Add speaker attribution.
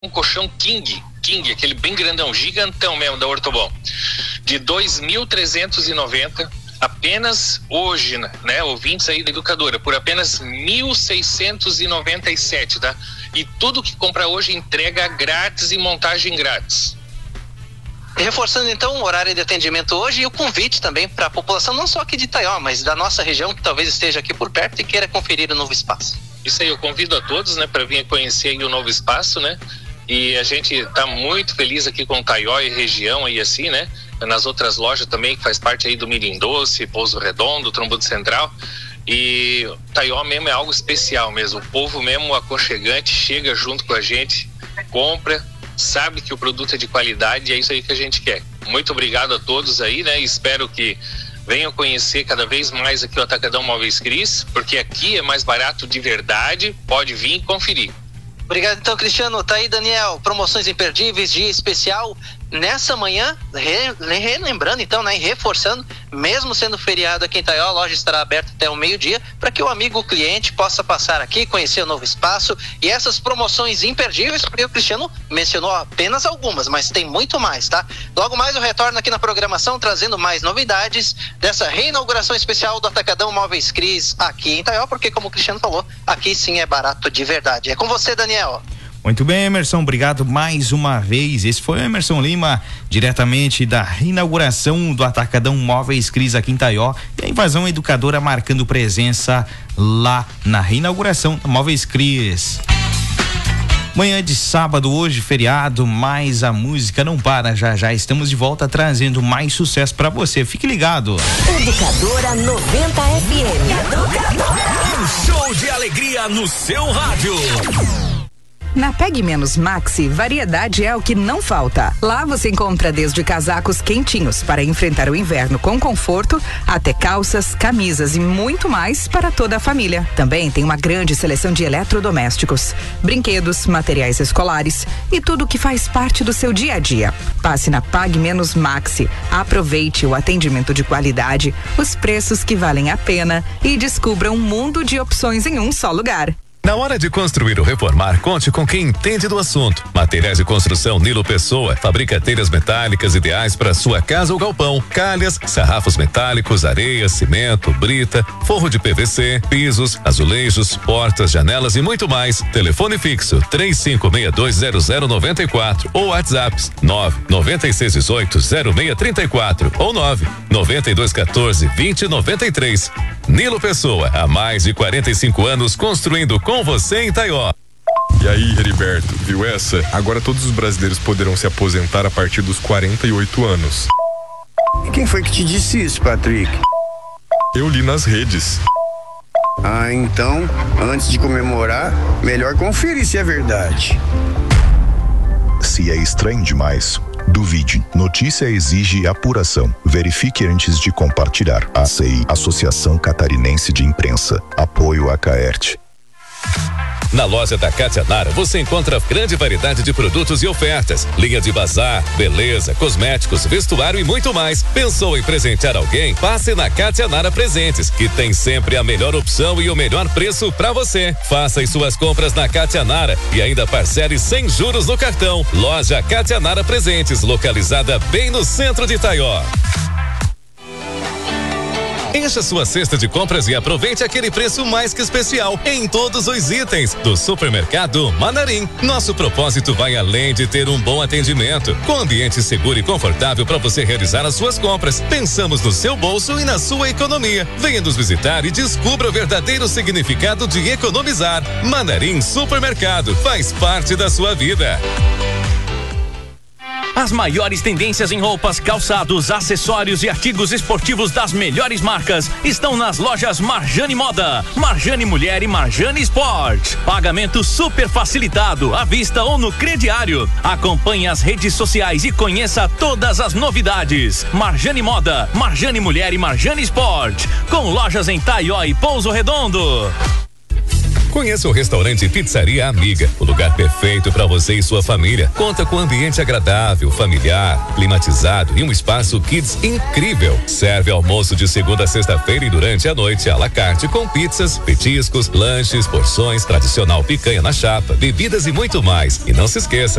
Speaker 1: um colchão King, aquele bem grandão, gigantão mesmo, da Ortobon, de 2.390, apenas hoje, né, ouvintes aí da Educadora, por apenas 1.697, tá? E tudo que compra hoje entrega grátis e montagem grátis.
Speaker 2: Reforçando então o horário de atendimento hoje e o convite também para a população, não só aqui de Itaió, mas da nossa região, que talvez esteja aqui por perto e queira conferir o novo espaço.
Speaker 1: Isso aí, eu convido a todos, né, para vir conhecer aí o novo espaço, né? E a gente está muito feliz aqui com Itaió e região aí assim, né? Nas outras lojas também, que faz parte aí do Mirim Doce, Pouso Redondo, Trombudo Central. E Itaió mesmo é algo especial mesmo. O povo mesmo aconchegante chega junto com a gente, compra, sabe que o produto é de qualidade e é isso aí que a gente quer. Muito obrigado a todos aí, né? Espero que venham conhecer cada vez mais aqui o Atacadão Móveis Cris, porque aqui é mais barato de verdade. Pode vir e conferir.
Speaker 2: Obrigado então, Cristiano. Tá aí, Daniel, promoções imperdíveis, dia especial nessa manhã, relembrando então, né, e reforçando, mesmo sendo feriado aqui em Itaió, a loja estará aberta até o meio-dia para que o amigo cliente possa passar aqui, conhecer o novo espaço e essas promoções imperdíveis, porque o Cristiano mencionou apenas algumas, mas tem muito mais, tá? Logo mais eu retorno aqui na programação trazendo mais novidades dessa reinauguração especial do Atacadão Móveis Cris aqui em Itaió, porque como o Cristiano falou, aqui sim é barato de verdade. É com você, Daniel.
Speaker 3: Muito bem, Emerson, obrigado mais uma vez. Esse foi o Emerson Lima, diretamente da reinauguração do Atacadão Móveis Cris aqui em Itaió, e a Invasão Educadora marcando presença lá na reinauguração da Móveis Cris. Manhã de sábado, hoje feriado, mas a música não para. Já estamos de volta trazendo mais sucesso pra você. Fique ligado.
Speaker 4: Educadora 90 FM.
Speaker 5: Um show de alegria no seu rádio.
Speaker 6: Na Peg Menos Maxi, variedade é o que não falta. Lá você encontra desde casacos quentinhos para enfrentar o inverno com conforto, até calças, camisas e muito mais para toda a família. Também tem uma grande seleção de eletrodomésticos, brinquedos, materiais escolares e tudo que faz parte do seu dia a dia. Passe na Pag Menos Maxi, aproveite o atendimento de qualidade, os preços que valem a pena e descubra um mundo de opções em um só lugar.
Speaker 5: Na hora de construir ou reformar, conte com quem entende do assunto. Materiais de construção Nilo Pessoa fabrica telhas metálicas ideais para sua casa ou galpão, calhas, sarrafos metálicos, areia, cimento, brita, forro de PVC, pisos, azulejos, portas, janelas e muito mais. Telefone fixo 35620094 ou WhatsApps 996180634 ou 992142093. Nilo Pessoa, há mais de 45 anos construindo com você em Itaió.
Speaker 7: E aí, Heriberto, viu essa? Agora todos os brasileiros poderão se aposentar a partir dos 48 anos.
Speaker 8: E quem foi que te disse isso, Patrick?
Speaker 7: Eu li nas redes.
Speaker 8: Ah, então, antes de comemorar, melhor conferir se é verdade.
Speaker 9: Se é estranho demais, duvide. Notícia exige apuração. Verifique antes de compartilhar. ACI, Associação Catarinense de Imprensa. Apoio a Caerte.
Speaker 5: Na loja da Cátia Nara você encontra grande variedade de produtos e ofertas, linha de bazar, beleza, cosméticos, vestuário e muito mais. Pensou em presentear alguém? Passe na Cátia Nara Presentes, que tem sempre a melhor opção e o melhor preço para você. Faça as suas compras na Cátia Nara e ainda parcele sem juros no cartão. Loja Cátia Nara Presentes, localizada bem no centro de Itaió. Encha sua cesta de compras e aproveite aquele preço mais que especial em todos os itens do supermercado Mandarim. Nosso propósito vai além de ter um bom atendimento, com ambiente seguro e confortável para você realizar as suas compras. Pensamos no seu bolso e na sua economia. Venha nos visitar e descubra o verdadeiro significado de economizar. Mandarim Supermercado faz parte da sua vida.
Speaker 10: As maiores tendências em roupas, calçados, acessórios e artigos esportivos das melhores marcas estão nas lojas Marjane Moda, Marjane Mulher e Marjane Sport. Pagamento super facilitado, à vista ou no crediário. Acompanhe as redes sociais e conheça todas as novidades. Marjane Moda, Marjane Mulher e Marjane Sport, com lojas em Itaió e Pouso Redondo.
Speaker 5: Conheça o restaurante Pizzaria Amiga, o lugar perfeito para você e sua família. Conta com um ambiente agradável, familiar, climatizado e um espaço kids incrível. Serve almoço de segunda a sexta-feira e durante a noite à la carte com pizzas, petiscos, lanches, porções, tradicional picanha na chapa, bebidas e muito mais. E não se esqueça,